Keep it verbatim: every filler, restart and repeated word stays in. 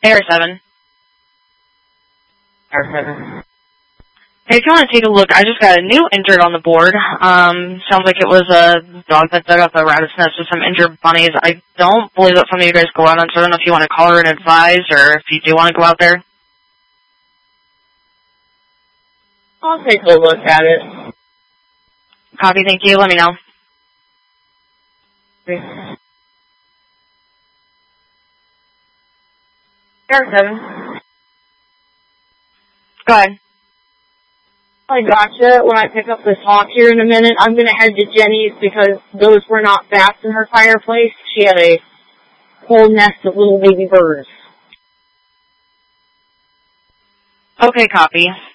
Air seven. Air seven. Hey, if you want to take a look, I just got a new injured on the board. Um, sounds like it was a dog that dug up a rabbit's nest with some injured bunnies. I don't believe that some of you guys go out on, so I don't know if you want to call her and advise, or if you do want to go out there. I'll take a look at it. Copy, thank you. Let me know. Air seven. Go ahead. I gotcha. When I pick up this hawk here in a minute, I'm going to head to Jenny's because those were not bats in her fireplace. She had a whole nest of little baby birds. Okay, copy.